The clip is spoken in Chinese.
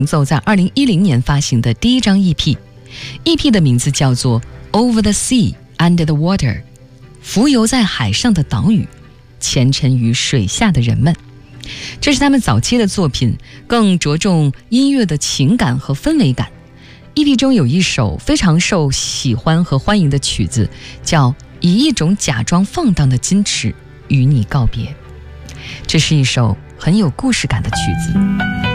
奏在2010年发行的第一张 EP 的名字叫做 Over the Sea Under the Water， 浮游在海上的岛屿，潜沉于水下的人们。这是他们早期的作品，更着重音乐的情感和氛围感。EP 中有一首非常受喜欢和欢迎的曲子，叫以一种假装放荡的矜持与你告别。这是一首很有故事感的曲子。